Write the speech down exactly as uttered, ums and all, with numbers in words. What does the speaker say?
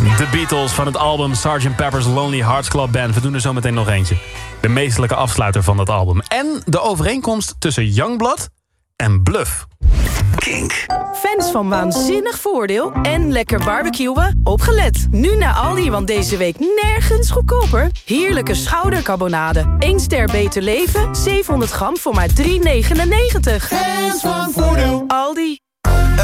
De Beatles van het album sergeant Pepper's Lonely Hearts Club Band. We doen er zo meteen nog eentje. De meestelijke afsluiter van dat album. En de overeenkomst tussen Youngblood en Bluff. Kink. Fans van Waanzinnig Voordeel en lekker barbecuen? Opgelet! Nu naar Aldi, want deze week nergens goedkoper. Heerlijke schoudercarbonade. één ster Beter Leven, zevenhonderd gram voor maar drie negenennegentig. Fans van Voordeel. Aldi.